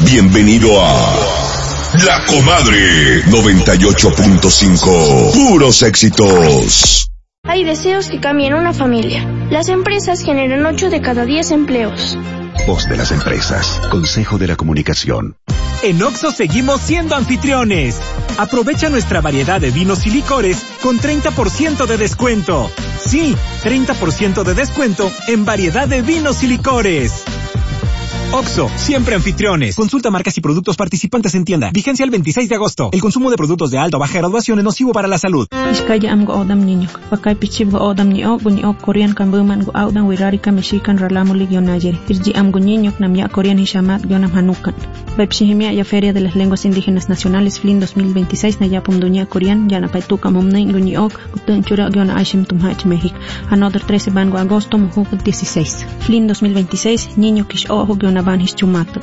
Bienvenido a La Comadre 98.5. Puros éxitos. Hay deseos que cambian una familia. Las empresas generan 8 de cada 10 empleos. Voz de las empresas. Consejo de la Comunicación. En Oxxo seguimos siendo anfitriones. Aprovecha nuestra variedad de vinos y licores con 30% de descuento. Sí, 30% de descuento en variedad de vinos y licores. Oxxo, siempre anfitriones. Consulta marcas y productos participantes en tienda. Vigencia el 26 de agosto. El consumo de productos de alta o baja graduación es nocivo para la salud. Iskaya am go odam niño. Pakai pichib go odam niño, bunyo Korean kambuman go audan wirarika mexican ralamulig yonayeri. Irji am go niño namya Korean hishamat yonam hanukan. Baipshihimia ya Feria de las Lenguas Indígenas Nacionales FLIN 2026 na yapum dunya Korean yana paituka mumnay gunyok gutun chura yona aishim tumhach México. Another 13 van go agosto mujuk 16. FLIN 2026 niño kish ojo Navan Hischumato,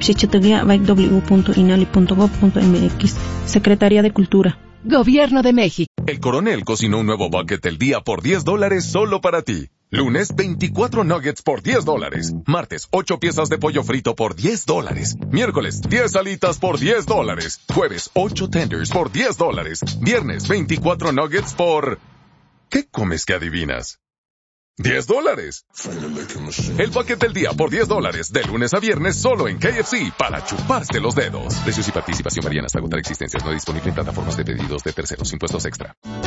www.inali.gov.mx, Secretaría de Cultura. Gobierno de México. El Coronel cocinó un nuevo bucket del día por $10 solo para ti. Lunes, 24 nuggets por $10. Martes, 8 piezas de pollo frito por $10. Miércoles, 10 alitas por $10. Jueves, 8 tenders por $10. Viernes, 24 nuggets por... ¿Qué comes que adivinas? $10. El bucket del día por $10, de lunes a viernes solo en KFC, para chuparse los dedos. Precios y participación varían hasta agotar existencias. No disponible en plataformas de pedidos de terceros. Impuestos extra.